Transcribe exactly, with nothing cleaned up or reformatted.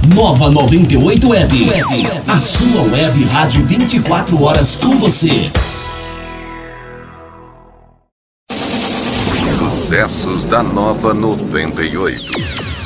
Nova noventa e oito Web. A sua web rádio vinte e quatro horas com você. Sucessos da Nova noventa e oito.